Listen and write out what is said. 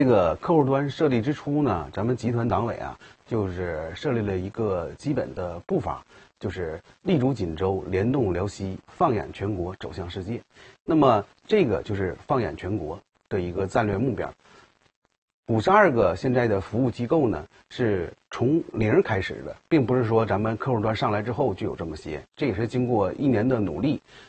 这个客户端设立之初呢，咱们集团党委啊，就是设立了一个基本的步伐，就是立足锦州，联动辽西，放眼全国，走向世界。那么这个就是放眼全国的一个战略目标。52个现在的服务机构呢，是从零开始的，并不是说咱们客户端上来之后就有这么些，这也是经过1年的努力，